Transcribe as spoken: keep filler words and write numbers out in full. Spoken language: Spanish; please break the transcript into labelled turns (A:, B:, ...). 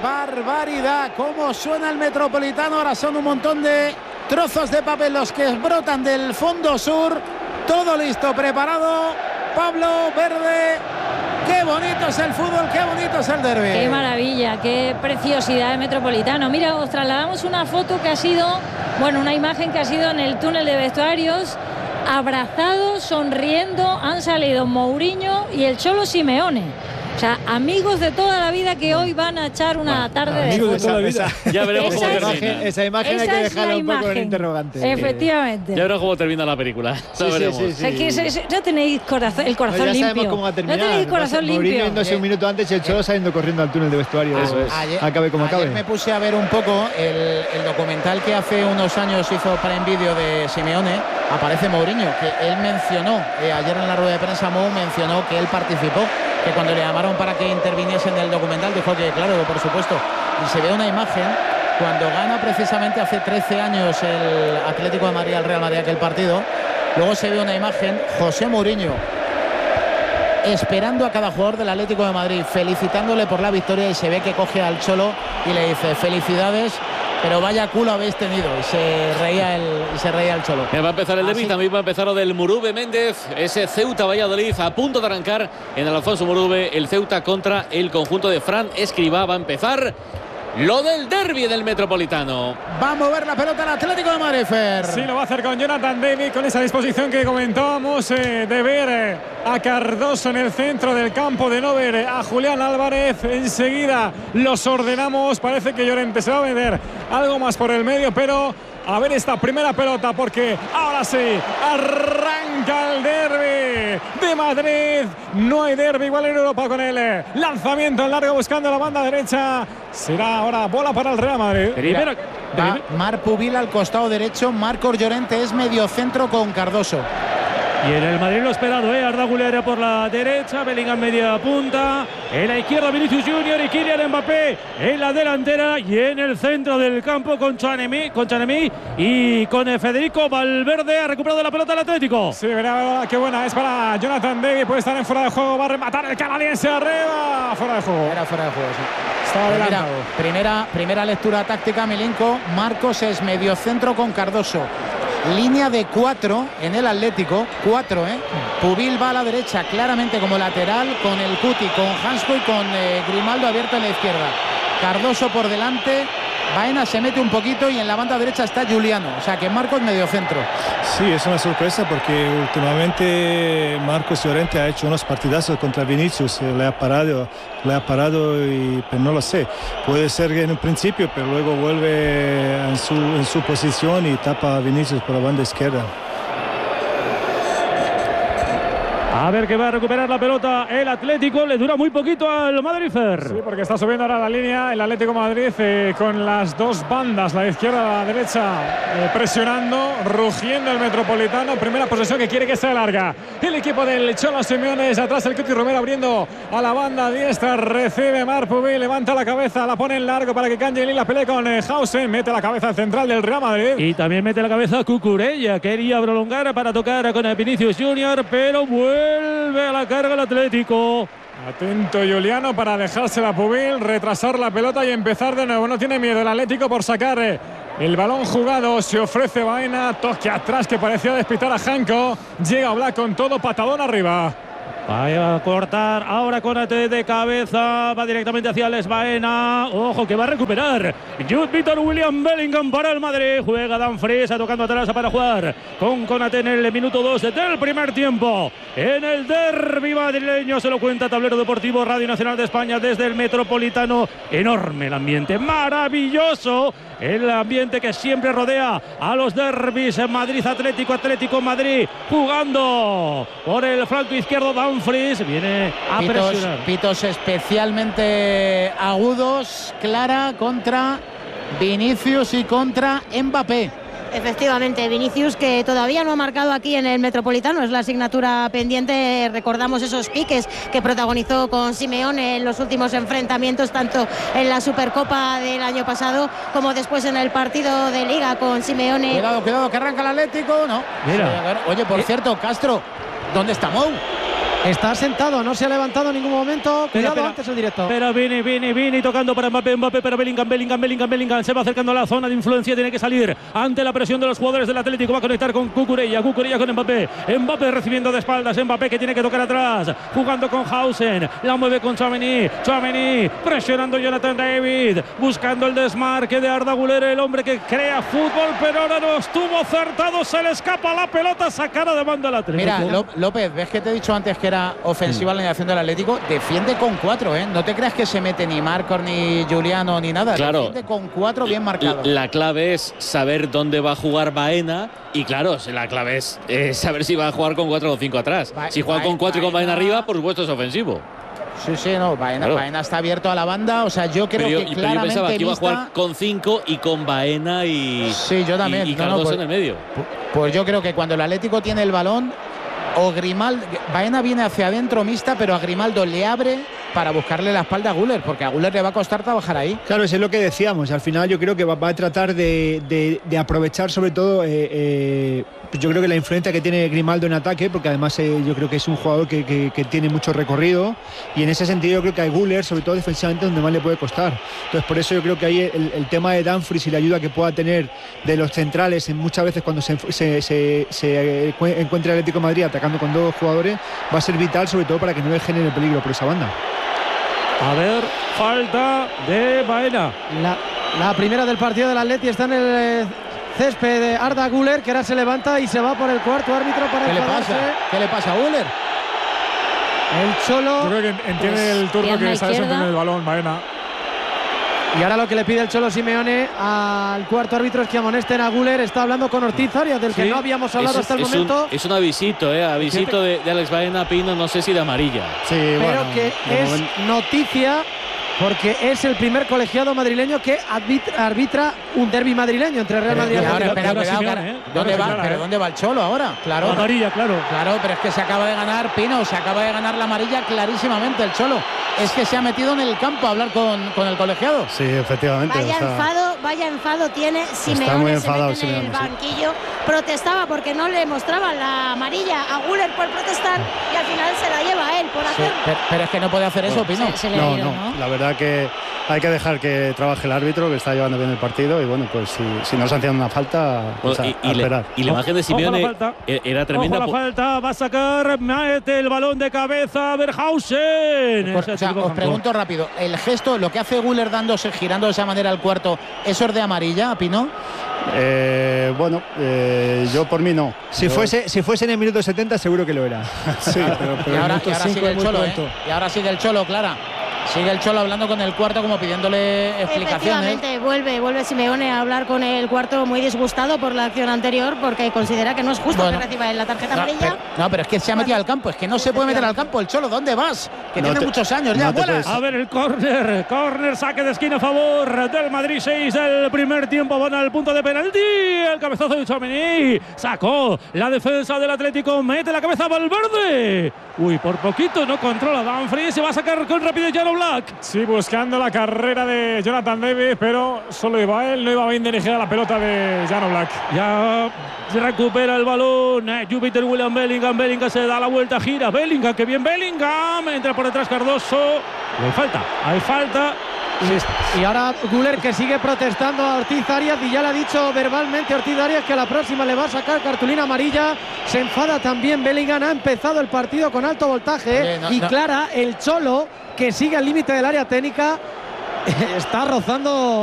A: barbaridad! ¿Cómo suena el Metropolitano? Ahora son un montón de trozos de papel los que brotan del fondo sur. Todo listo, preparado. Pablo Verde. ¡Qué bonito es el fútbol! ¡Qué bonito es el derbi!
B: ¡Qué maravilla! ¡Qué preciosidad de Metropolitano! Mira, os trasladamos una foto que ha sido, bueno, una imagen que ha sido en el túnel de vestuarios. Abrazados, sonriendo, han salido Mourinho y el Cholo Simeone. O sea, amigos de toda la vida que hoy van a echar una bueno, tarde de
C: amigos de toda la vida.
D: Ya veremos
B: esa
D: cómo
B: es,
D: termina.
C: Esa imagen
B: esa
C: hay que
B: es
C: dejarla un
B: imagen.
C: poco en interrogante.
B: Efectivamente.
D: Ya veremos cómo termina la película.
C: Sí,
D: Ya veremos.
C: sí, sí, sí.
B: Es que se, se, no tenéis corazón, el corazón
C: no, ya
B: limpio.
C: sabemos cómo va a terminar.
B: No tenéis corazón
C: Mourinho
B: limpio.
C: yéndose un minuto antes y el Cholo saliendo corriendo al túnel de vestuario.
D: Eso es.
A: Ayer,
C: acabe como
A: ayer
C: acabe.
A: me puse a ver un poco el, el documental que hace unos años hizo para en vídeo de Simeone. Aparece Mourinho, que él mencionó, eh, ayer en la rueda de prensa Mou mencionó que él participó, que cuando le llamaron para que interviniese en el documental dijo que claro, por supuesto. Y se ve una imagen cuando gana precisamente hace trece años el Atlético de Madrid al Real Madrid aquel partido. Luego se ve una imagen, José Mourinho esperando a cada jugador del Atlético de Madrid, felicitándole por la victoria, y se ve que coge al Cholo y le dice felicidades, pero vaya culo habéis tenido. Y se reía el, y se reía el Cholo.
D: Me va a empezar el derbi,
A: Así...
D: también va a empezar lo del Murube Méndez, ese Ceuta Valladolid a punto de arrancar en el Alfonso Murube, el Ceuta contra el conjunto de Fran Escribá. Va a empezar lo del derbi del Metropolitano.
A: Va a mover la pelota el Atlético de Madrid, Fer.
E: Sí, lo va a hacer con Jonathan David, con esa disposición que comentábamos eh, de ver eh, a Cardoso en el centro del campo, de no ver a Julián Álvarez. Enseguida los ordenamos. Parece que Llorente se va a vender algo más por el medio, pero a ver esta primera pelota, porque ahora sí arranca el derbi de Madrid. No hay derbi igual en Europa con el lanzamiento en largo buscando la banda derecha. Será ahora bola para el Real Madrid.
D: Primero,
A: Va Marc Pubil al costado derecho. Marcos Llorente es medio centro con Cardoso.
F: Y en el Madrid lo esperado, ¿eh? Arda Güler por la derecha, Bellingham media punta, en la izquierda Vinicius Junior y Kylian Mbappé en la delantera, y en el centro del campo con Tchouaméni, con Tchouaméni y con Federico Valverde. Ha recuperado la pelota el Atlético.
E: Sí, verá qué buena es para Jonathan David, puede estar en fuera de juego, va a rematar el canadiense arriba, fuera de juego.
A: Era fuera de juego, sí.
E: Estaba adelantado.
A: Mira, primera, primera lectura táctica, Milinko. Marcos es medio centro con Cardoso. Línea de cuatro en el Atlético, cuatro, ¿eh? Pubil va a la derecha claramente como lateral con el Cuti, con Hansco y con eh, Grimaldo abierto en la izquierda. Cardoso por delante, Baena se mete un poquito y en la banda derecha está Juliano, o sea que Marcos medio centro.
C: Sí, es una sorpresa porque últimamente Marcos Llorente ha hecho unos partidazos contra Vinicius, le ha parado, le ha parado y pues no lo sé. Puede ser que en un principio, pero luego vuelve en su, en su posición y tapa a Vinicius por la banda izquierda.
F: A ver que va a recuperar la pelota el Atlético. Le dura muy poquito al Madrid, Fer.
E: Sí, porque está subiendo ahora la línea el Atlético de Madrid eh, con las dos bandas, la izquierda y la derecha, eh, presionando, rugiendo el Metropolitano. Primera posesión que quiere que sea larga. El equipo del Cholo Simeone es atrás, el Cuti Romero abriendo a la banda diestra. Recibe Marc Pubil, levanta la cabeza, la pone en largo para que Kangeli la pelee con eh, Hausen. Mete la cabeza al central del Real Madrid.
F: Y también mete la cabeza Cucurella. Quería prolongar para tocar con el Vinicius Junior, pero vuelve a la carga el Atlético.
E: Atento Juliano para dejársela a Pubil, retrasar la pelota y empezar de nuevo. No tiene miedo el Atlético por sacar eh, el balón jugado. Se ofrece Baena, toque atrás que parecía despistar a Janko. Llega Oblak con todo, patadón arriba.
F: Va a cortar ahora con Ate de cabeza, va directamente hacia Les Baena. Ojo que va a recuperar Jude Víctor William Bellingham para el Madrid. Juega Dumfries tocando atrás para jugar con Konate en el minuto dos del primer tiempo. En el derbi madrileño se lo cuenta Tablero Deportivo, Radio Nacional de España desde el Metropolitano. Enorme el ambiente, maravilloso el ambiente que siempre rodea a los derbis. Madrid Atlético, Atlético Madrid jugando por el flanco izquierdo. Dumfries viene a
A: pitos,
F: presionar.
A: Pitos especialmente agudos, Clara, contra Vinicius y contra Mbappé.
B: Efectivamente, Vinicius, que todavía no ha marcado aquí en el Metropolitano, es la asignatura pendiente. Recordamos esos piques que protagonizó con Simeone en los últimos enfrentamientos, tanto en la Supercopa del año pasado como después en el partido de Liga con Simeone.
A: Cuidado, cuidado, que arranca el Atlético, ¿no?
F: Mira.
A: Oye, por cierto, Castro, ¿dónde está Mou?
G: Está sentado, no se ha levantado en ningún momento.
F: Espera,
G: Cuidado
F: espera.
G: antes el directo.
F: Pero Vini, Vini, Vini tocando para Mbappé, Mbappé para Bellingham, Bellingham, Bellingham, Bellingham. Se va acercando a la zona de influencia, tiene que salir ante la presión de los jugadores del Atlético. Va a conectar con Cucurella, Cucurella con Mbappé. Mbappé recibiendo de espaldas, Mbappé que tiene que tocar atrás. Jugando con Hausen, la mueve con Tchouaméni. Tchouaméni presionando Jonathan David, buscando el desmarque de Arda Güler, el hombre que crea fútbol, pero ahora no estuvo acertado. Se le escapa la pelota sacada de banda al Atlético.
A: Mira, Ló- López, ves que te he dicho antes que era ofensiva la alineación del Atlético. Defiende con cuatro, ¿eh? No te creas que se mete ni Marcos, ni Juliano, ni nada.
D: Claro.
A: Defiende con cuatro bien marcados.
D: La clave es saber dónde va a jugar Baena y claro, la clave es eh, saber si va a jugar con cuatro o cinco atrás.
A: Ba-
D: Si juega
A: Baena-
D: con cuatro y con Baena
A: Baena-
D: arriba, por supuesto es ofensivo.
A: Sí, sí, no. Baena,
D: Claro.
A: Baena está abierto a la banda. O sea, yo creo
D: Pero yo,
A: que
D: y- pero yo
A: claramente
D: pensaba que iba a
A: vista-
D: jugar con cinco y con Baena y,
A: Sí, yo también.
D: y, y
A: No, no,
D: Cardoso
A: pues-
D: en el medio.
A: Pues yo creo que cuando el Atlético tiene el balón, o Grimaldo, Baena viene hacia adentro mixta, pero a Grimaldo le abre para buscarle la espalda a Güler, porque a Güler le va a costar trabajar ahí.
H: Claro, eso es lo que decíamos. Al final yo creo que va, va a tratar de, de- de aprovechar sobre todo, eh, eh, yo creo que la influencia que tiene Grimaldo en ataque, porque además eh, yo creo que es un jugador que, que- que tiene mucho recorrido y en ese sentido yo creo que a Güler, sobre todo defensivamente, donde más le puede costar. Entonces por eso yo creo que ahí el, el tema de Dumfries y la ayuda que pueda tener de los centrales, en muchas veces cuando se, se, se- se encuentra el Atlético de Madrid atacando con dos jugadores, va a ser vital sobre todo para que no le genere peligro por esa banda.
F: A ver, falta de Baena.
G: La, la primera del partido del Atleti está en el eh, césped de Arda Güler, que ahora se levanta y se va por el cuarto árbitro para
A: ¿Qué le
G: enfadarse.
A: pasa? ¿Qué le pasa a Güler?
G: El Cholo.
E: Yo creo que entiende
B: Pues,
E: el turno
B: pierna
E: que sale
B: izquierda.
E: en el balón, Baena.
G: Y ahora lo que le pide el Cholo Simeone al cuarto árbitro es que amonesten a Güler. Está hablando con Ortiz Arias, del que
F: Sí,
G: no habíamos hablado
D: Es-
G: hasta el
D: es
G: momento.
D: Un, es un avisito, ¿eh? Avisito de, de Alex Baena, Pino, no sé si de amarilla.
C: Sí,
G: pero
C: bueno,
G: que
C: de
G: es
C: momento-
G: noticia porque es el primer colegiado madrileño que arbitra, arbitra un derbi madrileño entre Real Madrid y
A: Y ahora,
G: Atlético.
A: espera,
F: ahora
A: cuidado,
F: Simeone,
A: que-
F: ¿eh?
A: ¿Dónde
E: Ahora
A: va?
E: señala,
A: ¿Pero
E: ¿eh?
A: dónde va el Cholo ahora? Claro.
F: Amarilla, claro.
A: Claro, pero es que se acaba de ganar, Pino, se acaba de ganar la amarilla clarísimamente el Cholo. Es que se ha metido en el campo a hablar con, con el colegiado.
C: Sí, efectivamente.
I: Vaya
C: o sea,
I: enfado, vaya enfado tiene Simeone.
C: muy
I: se
C: enfadado
I: mete en el
C: Simeone, sí.
I: banquillo, protestaba porque no le mostraban la amarilla a Güler por protestar y al final se la lleva él por
A: Sí,
I: hacer.
A: pero, pero es que no puede hacer eso, Pino.
B: Se, se le ha
C: No,
B: ido,
C: no,
B: ¿no?
C: la verdad que hay que dejar que trabaje el árbitro, que está llevando bien el partido y bueno, pues si, si no sancionan una falta, pues
D: Bueno,
C: a,
D: y,
C: a
D: y la-
C: esperar.
D: y la imagen de
F: Ojo a la
D: Simeone
F: falta.
D: e- era tremenda.
F: Ojo a la
D: po-
F: falta, va a sacar, mete el balón de cabeza a Verhausen.
A: Pues,
F: Ese
A: o sea,
F: tiro
A: os
F: con
A: pregunto rápido, ¿el gesto, lo que hace Güler dándose, girando de esa manera al cuarto, eso es de amarilla, Pino?
C: Eh, bueno, eh, yo por mí no.
H: Si
C: Yo-
H: fuese, si fuese en el minuto setenta seguro que lo era.
C: Sí, pero, pero
A: Y
C: el
A: ahora,
C: minuto
A: y ahora
C: cinco
A: sigue
C: es
A: el
C: muy
A: Cholo, ¿eh?
C: pronto.
A: Y ahora sigue el Cholo, Clara. Sigue el Cholo hablando con el cuarto como pidiéndole explicaciones.
I: Efectivamente, vuelve, vuelve Simeone a hablar con el cuarto muy disgustado por la acción anterior porque considera que no es justo
A: Bueno.
I: que reciba la tarjeta
A: No
I: amarilla.
A: pero, no, pero es que se ha metido al campo, es que no se puede meter al campo el Cholo. ¿Dónde vas? Que
C: No
A: tiene
C: te-
A: muchos años ya,
C: no te
A: vuelas.
F: A ver el córner, córner, saque de esquina a favor del Madrid, seis del primer tiempo, van al punto de penalti, el cabezazo de Tchouaméni, sacó la defensa del Atlético, mete la cabeza a Valverde, uy, por poquito no controla Dumfries, se va a sacar con rapidez Jano Black.
E: Sí, buscando la carrera de Jonathan David, pero solo iba él, no iba bien dirigida la pelota de Jano Black.
F: Ya recupera el balón eh, Júpiter William Bellingham, Bellingham se da la vuelta, gira, Bellingham, que bien Bellingham, entra por detrás Cardoso, y hay falta, hay falta.
G: Y, y ahora Güler, que sigue protestando a Ortiz Arias, y ya le ha dicho verbalmente Ortiz Arias que a la próxima le va a sacar cartulina amarilla. Se enfada también Bellingham, ha empezado el partido con alto voltaje.
A: Oye, no,
G: y
A: no.
G: Clara, el Cholo, que sigue al límite del área técnica, está rozando